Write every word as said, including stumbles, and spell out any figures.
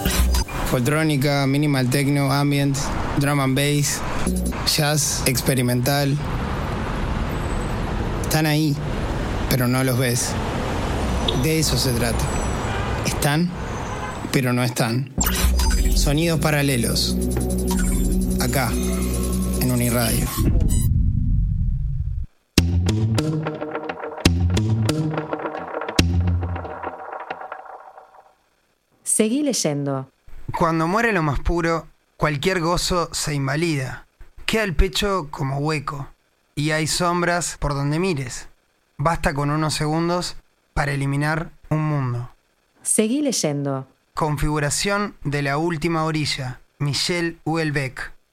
Foltrónica, minimal techno, ambient, drum and bass, jazz, experimental. Están ahí, pero no los ves. De eso se trata. Están, pero no están. Sonidos paralelos. Acá, en Uniradio. Seguí leyendo. Cuando muere lo más puro, cualquier gozo se invalida. Queda el pecho como hueco. Y hay sombras por donde mires. Basta con unos segundos para eliminar un mundo. Seguí leyendo. Configuración de la última orilla. Michel Houellebecq.